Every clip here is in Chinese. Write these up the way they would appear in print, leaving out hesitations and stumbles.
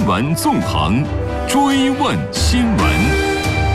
新闻纵横，追问新闻。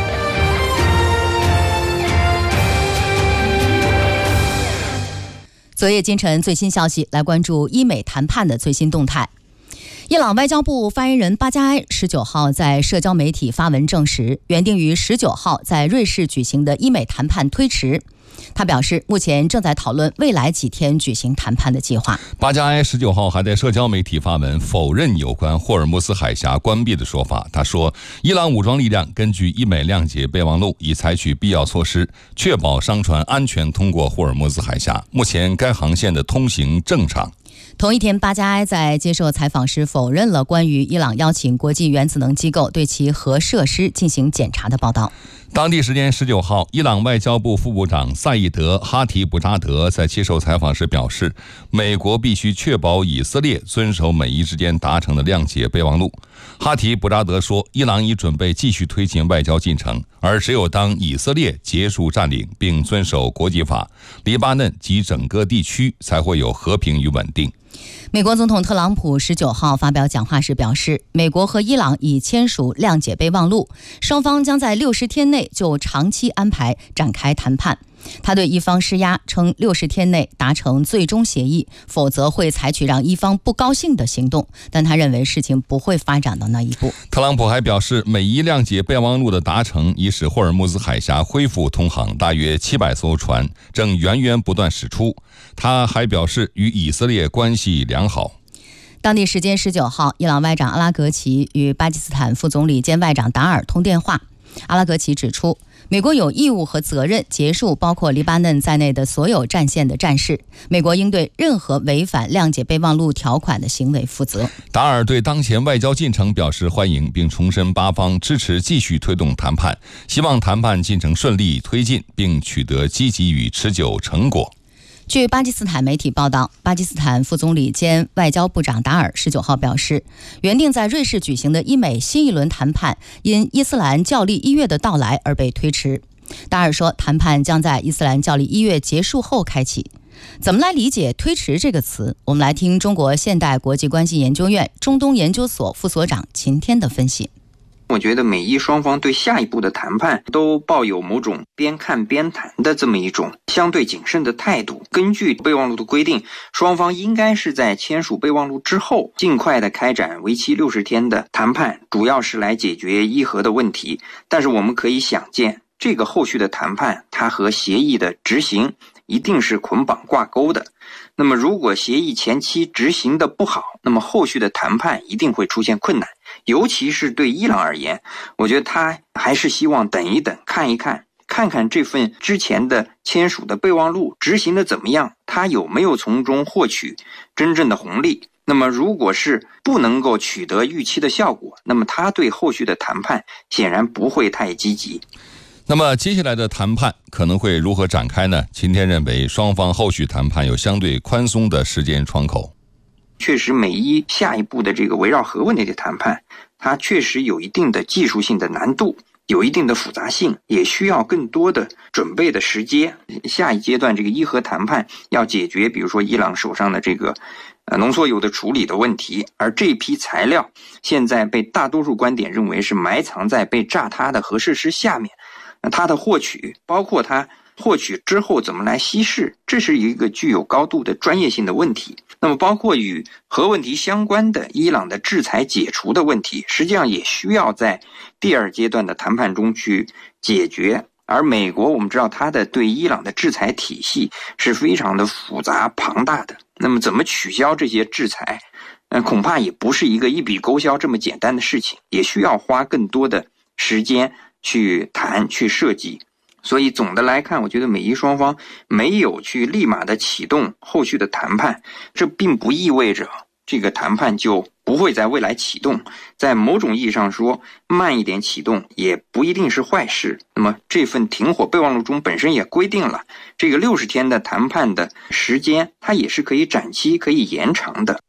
昨夜今晨最新消息，来关注伊美谈判的最新动态。伊朗外交部发言人巴加埃19号在社交媒体发文证实，原定于19号在瑞士举行的伊美谈判推迟。他表示，目前正在讨论未来几天举行谈判的计划。 巴加埃19号还在社交媒体发文否认有关霍尔木兹海峡关闭的说法。他说，伊朗武装力量根据伊美谅解备忘录，已采取必要措施，确保商船安全通过霍尔木兹海峡。目前该航线的通行正常。 同一天，巴加埃在接受采访时否认了关于伊朗邀请国际原子能机构对其核设施进行检查的报道。 当地时间19号，伊朗外交部副部长赛义德·哈提布扎德在接受采访时表示，美国必须确保以色列遵守美伊之间达成的谅解备忘录。哈提布扎德说，伊朗已准备继续推进外交进程，而只有当以色列结束占领并遵守国际法，黎巴嫩及整个地区才会有和平与稳定。 美国总统特朗普19号发表讲话时表示，美国和伊朗已签署谅解备忘录，双方将在60天内就长期安排展开谈判。他对一方施压，称60天内达成最终协议，否则会采取让一方不高兴的行动，但他认为事情不会发展到那一步。 特朗普还表示，美伊谅解备忘录的达成已使霍尔木兹海峡恢复通航，大约700艘船正源源不断驶出。他还表示与以色列关系良好。 当地时间19号，伊朗外长阿拉格齐与巴基斯坦副总理兼外长达尔通电话。阿拉格齐指出，美国有义务和责任结束包括黎巴嫩在内的所有战线的战事，美国应对任何违反谅解备忘录条款的行为负责。 达尔对当前外交进程表示欢迎，并重申巴方支持继续推动谈判，希望谈判进程顺利推进，并取得积极与持久成果。 据巴基斯坦媒体报道，巴基斯坦副总理兼外交部长达尔19号表示，原定在瑞士举行的伊美新一轮谈判因伊斯兰教历1月的到来而被推迟。达尔说，谈判将在伊斯兰教历1月结束后开启。怎么来理解推迟这个词？我们来听中国现代国际关系研究院中东研究所副所长秦天的分析。 我觉得美伊双方对下一步的谈判都抱有某种边看边谈的这么一种相对谨慎的态度。根据备忘录的规定，双方应该是在签署备忘录之后尽快的开展为期60天的谈判，主要是来解决伊核的问题。但是我们可以想见，这个后续的谈判它和协议的执行一定是捆绑挂钩的。那么如果协议前期执行的不好，那么后续的谈判一定会出现困难。尤其是对伊朗而言，我觉得他还是希望等一等，看一看，看看这份之前的签署的备忘录执行的怎么样，他有没有从中获取真正的红利。那么如果是不能够取得预期的效果，那么他对后续的谈判显然不会太积极。 那么接下来的谈判可能会如何展开呢？秦天认为，双方后续谈判有相对宽松的时间窗口。 确实，美伊下一步的这个围绕核问题的谈判，它确实有一定的技术性的难度，有一定的复杂性，也需要更多的准备的时间。下一阶段这个伊核谈判要解决，比如说伊朗手上的这个浓缩铀的处理的问题，而这批材料现在被大多数观点认为是埋藏在被炸塌的核设施下面。它的获取，包括它获取之后怎么来稀释，这是一个具有高度的专业性的问题。那么包括与核问题相关的伊朗的制裁解除的问题，实际上也需要在第二阶段的谈判中去解决。而美国我们知道它的对伊朗的制裁体系是非常的复杂庞大的，那么怎么取消这些制裁，恐怕也不是一个一笔勾销这么简单的事情，也需要花更多的时间去谈去设计。所以总的来看，我觉得美伊双方没有去立马的启动后续的谈判，这并不意味着这个谈判就不会在未来启动。在某种意义上说，慢一点启动也不一定是坏事。那么这份停火备忘录中本身也规定了这个60天的谈判的时间，它也是可以展期可以延长的。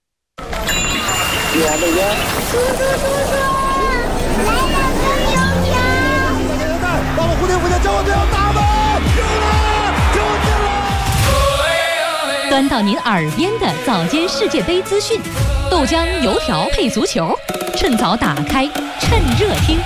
到了蝴蝶附近，叫我队友打吧！救了！ 端到您耳边的早间世界杯资讯，豆浆油条配足球。 趁早打开，趁热听。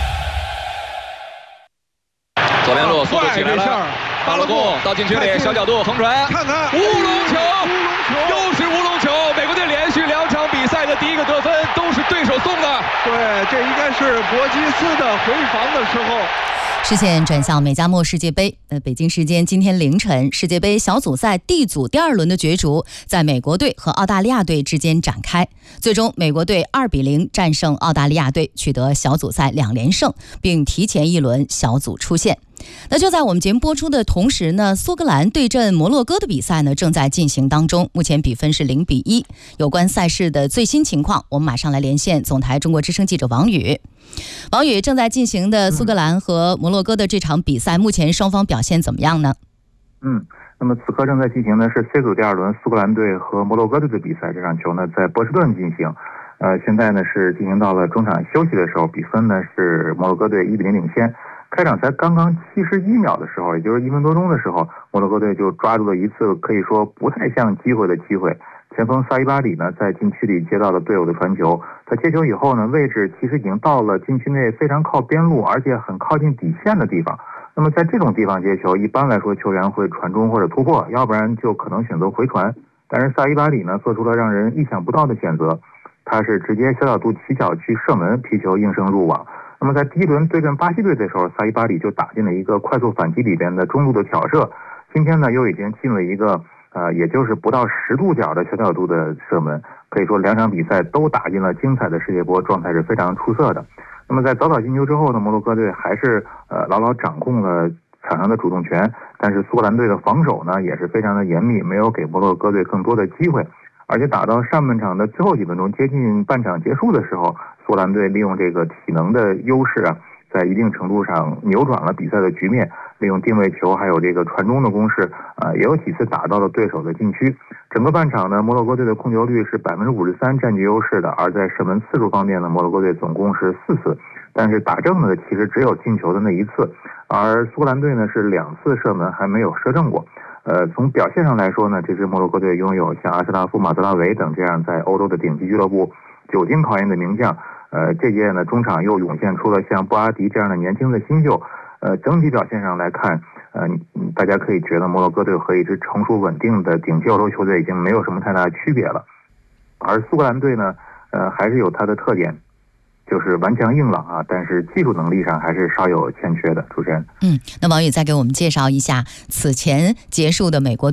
左边路速度起来了，巴洛贡到禁区里，小角度横传， 看看乌龙球，又是乌龙球！美国队连续2场比赛的第一个得分都是对手送的。 对，这应该是博基斯的回防的时候。 视线转向美加墨世界杯。北京时间今天凌晨，世界杯小组赛 D 组第2轮的角逐在美国队和澳大利亚队之间展开。最终，美国队2-0战胜澳大利亚队，取得小组赛2连胜，并提前一轮小组出线。那就在我们节目播出的同时呢，苏格兰对阵摩洛哥的比赛呢正在进行当中，目前比分是0-1。有关赛事的最新情况，我们马上来连线总台中国之声记者王宇。王宇，正在进行的苏格兰和摩洛哥的这场比赛，目前双方表现怎么样呢？ 那么此刻正在进行的是 C 组第2轮苏格兰队和摩洛哥队的比赛，这场球呢在波士顿进行。现在呢是进行到了中场休息的时候，比分呢是摩洛哥队1-0领先。开场才刚刚71秒的时候，也就是1分多钟的时候，摩洛哥队就抓住了一次可以说不太像机会的机会。前锋萨伊巴里呢在禁区里接到了队友的传球，他接球以后呢，位置其实已经到了禁区内非常靠边路，而且很靠近底线的地方。那么在这种地方接球，一般来说球员会传中或者突破，要不然就可能选择回传。但是萨伊巴里呢做出了让人意想不到的选择，他是直接小角度起脚去射门，皮球应声入网。那么在第1轮对阵巴西队的时候，萨伊巴里就打进了一个快速反击里边的中路的挑射，今天呢又已经进了一个也就是不到10度角的小角度的射门，可以说2场比赛都打进了精彩的世界波，状态是非常出色的。那么在早早进球之后呢，摩洛哥队还是牢牢掌控了场上的主动权，但是苏格兰队的防守呢也是非常的严密，没有给摩洛哥队更多的机会。而且打到上半场的最后几分钟，接近半场结束的时候，苏格兰队利用这个体能的优势在一定程度上扭转了比赛的局面，利用定位球还有这个传中的攻势，也有几次打到了对手的禁区。整个半场呢，摩洛哥队的控球率是53%占据优势的，而在射门次数方面呢，摩洛哥队总共是4次，但是打正的其实只有进球的那1次，而苏格兰队呢是2次射门还没有射正过。从表现上来说呢，这支摩洛哥队拥有像阿斯拉夫、马泽拉维等这样在欧洲的顶级俱乐部久经考验的名将。这届呢中场又涌现出了像布阿迪这样的年轻的新秀。整体表现上来看，大家可以觉得摩洛哥队和一支成熟稳定的顶级欧洲球队已经没有什么太大的区别了。而苏格兰队呢，还是有它的特点，就是顽强硬朗但是技术能力上还是稍有欠缺的。主持人， 那王宇再给我们介绍一下此前结束的美国